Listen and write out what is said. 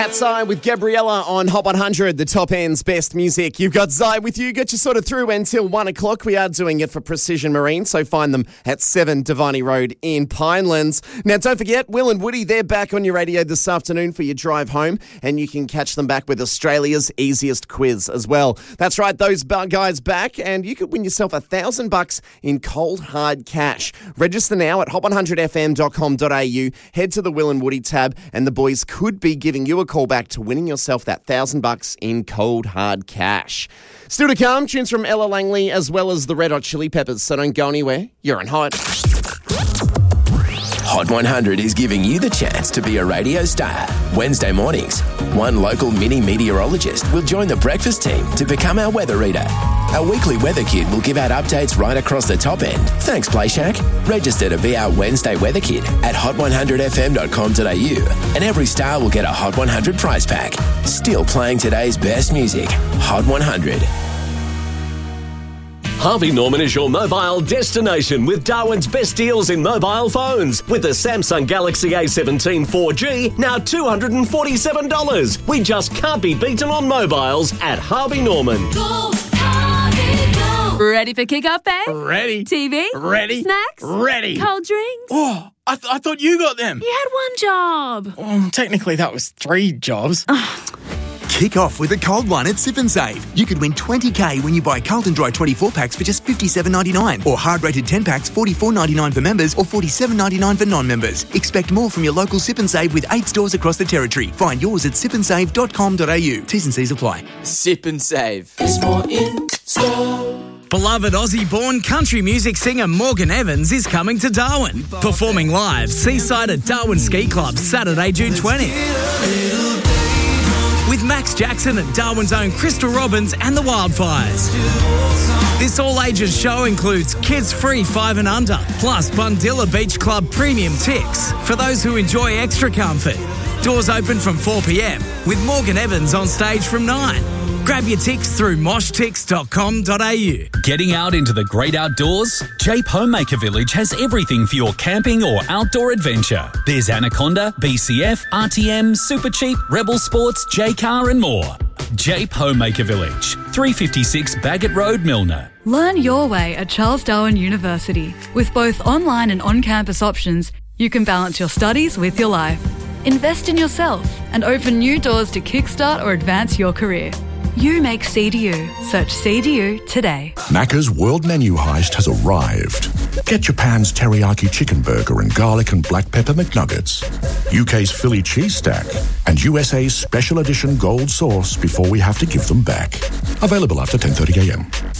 Cat's Eye with Gabriella on Hot 100, the top end's best music. You've got Zai with you, get you sort of through until 1 o'clock. We are doing it for Precision Marine, so find them at 7 Devani Road in Pinelands. Now, don't forget, Will and Woody, they're back on your radio this afternoon for your drive home, and you can catch them back with Australia's easiest quiz as well. That's right, those guys back, and you could win yourself $1,000 in cold, hard cash. Register now at hot100fm.com.au. Head to the Will and Woody tab, and the boys could be giving you a call back to winning yourself that $1,000 in cold, hard cash. Still to come, tunes from Ella Langley as well as the Red Hot Chili Peppers, so don't go anywhere. You're on Hot. Hot 100 is giving you the chance to be a radio star. Wednesday mornings, one local mini meteorologist will join the breakfast team to become our weather reader. Our weekly weather kid will give out updates right across the top end. Thanks, Play Shack. Register to be our Wednesday weather kid at hot100fm.com.au, and every star will get a Hot 100 prize pack. Still playing today's best music. Hot 100. Harvey Norman is your mobile destination with Darwin's best deals in mobile phones. With the Samsung Galaxy A17 4G, now $247. We just can't be beaten on mobiles at Harvey Norman. Go, Harvey, go. Ready for kick-off, babe? Ready. TV? Ready. Snacks? Ready. Cold drinks? Oh, I thought you got them. You had one job. Technically, that was 3 jobs. Kick off with a cold one at Sip and Save. You could win $20,000 when you buy Carlton Dry 24 packs for just $57.99, or hard rated 10 packs $44.99 for members or $47.99 for non-members. Expect more from your local Sip and Save with 8 stores across the territory. Find yours at sipandsave.com.au. T's and C's apply. Sip and Save. There's more in store. Beloved Aussie-born country music singer Morgan Evans is coming to Darwin, performing live seaside at Darwin Ski Club Saturday, June 20th. With Max Jackson and Darwin's own Crystal Robbins and the Wildfires. This all-ages show includes kids-free 5 and under, plus Bundilla Beach Club premium ticks for those who enjoy extra comfort. Doors open from 4 p.m, with Morgan Evans on stage from 9. Grab your ticks through moshtix.com.au. Getting out into the great outdoors? Jape Homemaker Village has everything for your camping or outdoor adventure. There's Anaconda, BCF, RTM, Super Cheap, Rebel Sports, J-Car and more. Jape Homemaker Village, 356 Bagot Road, Milner. Learn your way at Charles Darwin University. With both online and on-campus options, you can balance your studies with your life. Invest in yourself and open new doors to kickstart or advance your career. You make CDU. Search CDU today. Macca's World Menu Heist has arrived. Get Japan's teriyaki chicken burger and garlic and black pepper McNuggets, UK's Philly cheese stack, and USA's special edition gold sauce before we have to give them back. Available after 10:30 a.m.